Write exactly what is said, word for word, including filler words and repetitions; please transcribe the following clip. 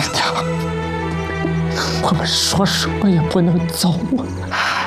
娘，我们说什么也不能走啊！